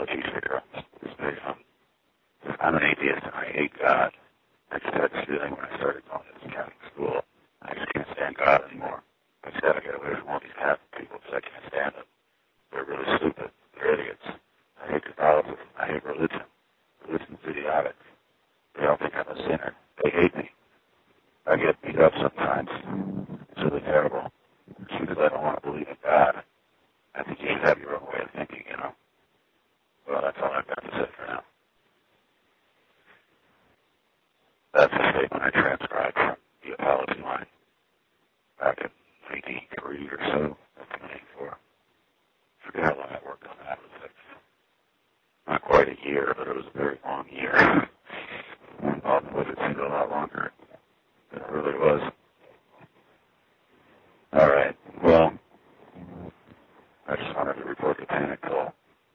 apologies for I'm an atheist and I hate God. I just had this feeling when I started going to this Catholic school. I just can't stand God anymore. I just got to get away from all these Catholic people because I can't stand them. They're really stupid. They're idiots. I hate Catholicism. I hate religion. Religion's idiotic. They all think I'm a sinner. They hate me. I get beat up sometimes. It's really terrible. It's because I don't want to believe in God. I think you should have your own way of thinking, you know. Well, that's all I've got to say for now. That's a statement I transcribed from the apology line back in 1983 or so, 1994. I forget how long I worked on that. It was like not quite a year, but it was a very long year. Involved with it seemed a lot longer than it really was.